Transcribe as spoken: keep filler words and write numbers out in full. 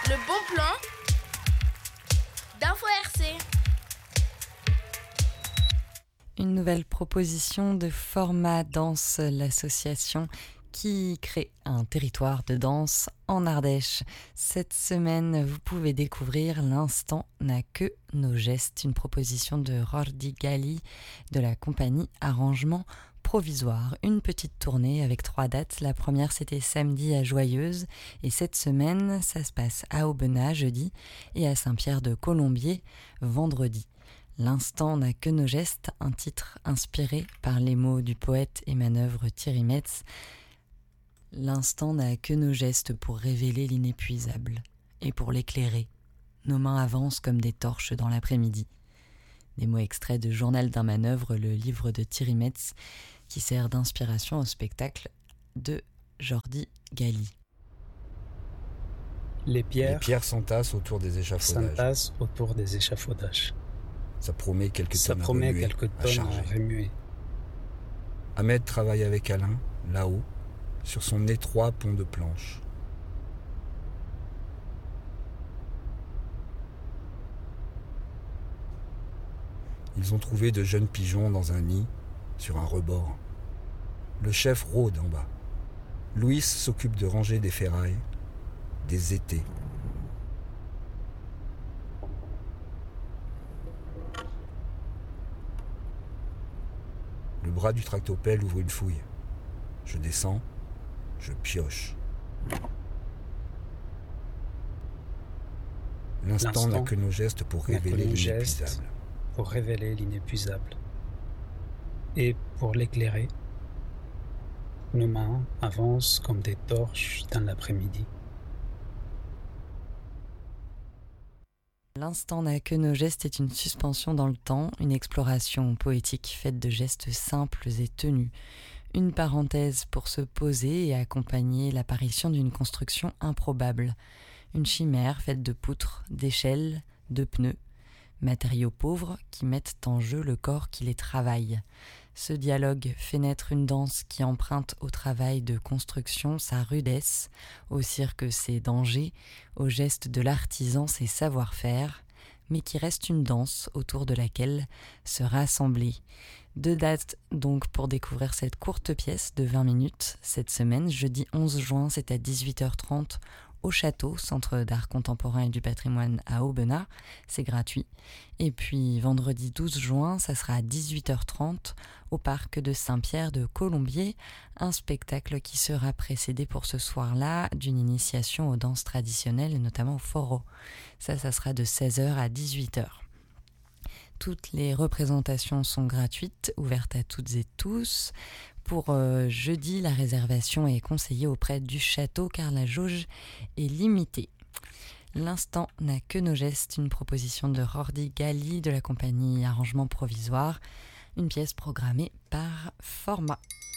Le bon plan d'Info R C. Une nouvelle proposition de Format Danse, l'association qui crée un territoire de danse en Ardèche. Cette semaine, vous pouvez découvrir L'instant n'a que nos gestes, une proposition de Rordi Gali de la compagnie Arrangement Provisoire. Une petite tournée avec trois dates. La première, c'était samedi à Joyeuse et cette semaine, ça se passe à Aubenas jeudi et à Saint-Pierre-de-Colombier vendredi. L'instant n'a que nos gestes, un titre inspiré par les mots du poète et manœuvre Thierry Metz. L'instant n'a que nos gestes pour révéler l'inépuisable et pour l'éclairer. Nos mains avancent comme des torches dans l'après-midi. Des mots extraits de Journal d'un manœuvre, le livre de Thierry Metz, qui sert d'inspiration au spectacle de Jordi Gali. Les pierres, Les pierres s'entassent autour des échafaudages. s'entassent autour des échafaudages. Ça promet quelques Ça tonnes à promet remuer, quelques à tonnes charger. à remuer. Ahmed travaille avec Alain, là-haut, sur son étroit pont de planches. Ils ont trouvé de jeunes pigeons dans un nid, sur un rebord. Le chef rôde en bas. Louis s'occupe de ranger des ferrailles, des étés. Le bras du tractopelle ouvre une fouille. Je descends, je pioche. L'instant L'instant n'a que nos gestes pour n'a que révéler nos gestes. l'inépuisable. Pour révéler l'inépuisable. Et pour l'éclairer, nos mains avancent comme des torches dans l'après-midi. L'instant n'a que nos gestes est une suspension dans le temps, une exploration poétique faite de gestes simples et tenus. Une parenthèse pour se poser et accompagner l'apparition d'une construction improbable. Une chimère faite de poutres, d'échelles, de pneus. Matériaux pauvres qui mettent en jeu le corps qui les travaille. Ce dialogue fait naître une danse qui emprunte au travail de construction sa rudesse, au cirque ses dangers, au geste de l'artisan ses savoir-faire, mais qui reste une danse autour de laquelle se rassembler. Deux dates donc pour découvrir cette courte pièce de vingt minutes cette semaine. Jeudi onze juin, c'est à dix-huit heures trente au Château, Centre d'art contemporain et du patrimoine à Aubenas, c'est gratuit. Et puis vendredi douze juin, ça sera à dix-huit heures trente au parc de Saint-Pierre-de-Colombier, un spectacle qui sera précédé pour ce soir-là d'une initiation aux danses traditionnelles et notamment au foro. Ça, ça sera de seize heures à dix-huit heures. Toutes les représentations sont gratuites, ouvertes à toutes et tous. Pour euh, jeudi, la réservation est conseillée auprès du château car la jauge est limitée. L'instant n'a que nos gestes, une proposition de Rordi Gali de la compagnie Arrangement Provisoire, une pièce programmée par Format.